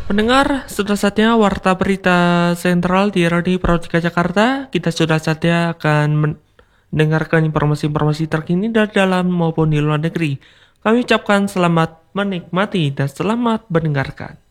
Pendengar, sudah saatnya Warta Berita Sentral di Radio Pramuka Jakarta. Kita sudah saatnya akan mendengarkan informasi-informasi terkini dari dalam maupun di luar negeri. Kami ucapkan selamat menikmati dan selamat mendengarkan.